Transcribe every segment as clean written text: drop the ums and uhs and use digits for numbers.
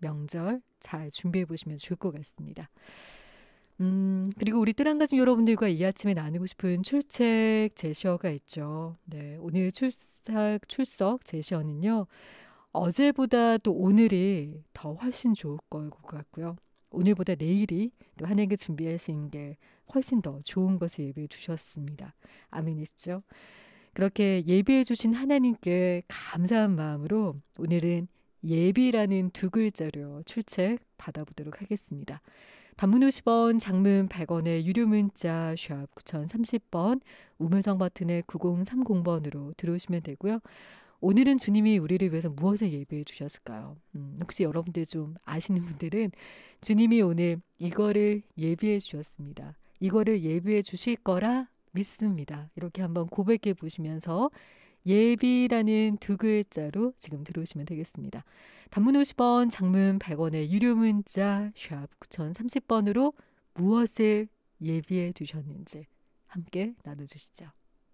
명절 잘 준비해 보시면 좋을 것 같습니다. 그리고 우리 뜰한가족 여러분들과 이 아침에 나누고 싶은 출첵 제시어가 있죠. 네, 오늘 출석 제시어는요. 어제보다 또 오늘이 더 훨씬 좋을 것 같고요. 오늘보다 내일이 또 하나님께 준비하신 게 훨씬 더 좋은 것을 예비해 주셨습니다. 아멘이시죠? 그렇게 예비해 주신 하나님께 감사한 마음으로 오늘은 예비라는 두 글자로 출첵 받아보도록 하겠습니다. 단문 50원, 장문 100원의 유료 문자 샵 9030번, 우물정 버튼의 9030번으로 들어오시면 되고요. 오늘은 주님이 우리를 위해서 무엇을 예비해 주셨을까요? 혹시 여러분들 좀 아시는 분들은 주님이 오늘 이거를 예비해 주셨습니다. 이거를 예비해 주실 거라 믿습니다. 이렇게 한번 고백해 보시면서 예비라는 두 글자로 지금 들어오시면 되겠습니다. 단문 50원, 장문 100원의 유료 문자 샵 9030번으로 무엇을 예비해 두셨는지 함께 나눠주시죠.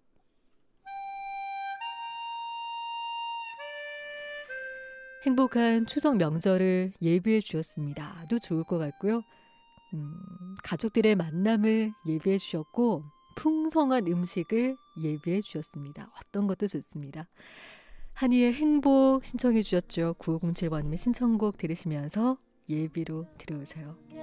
행복한 추석 명절을 예비해 주셨습니다. 도 좋을 것 같고요. 가족들의 만남을 예비해 주셨고 풍성한 음식을 예비해 주셨습니다. 어떤 것도 좋습니다. 한이의 행복 신청해 주셨죠. 9507번님의 신청곡 들으시면서 예비로 들어오세요.